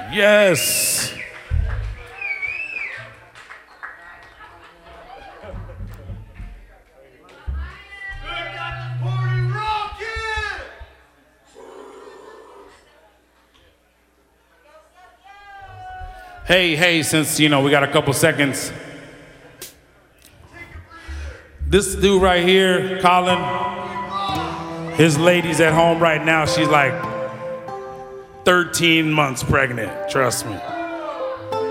Yes. Hey, since, we got a couple seconds. This dude right here, Colin, his lady's at home right now. She's like 13 months pregnant, trust me.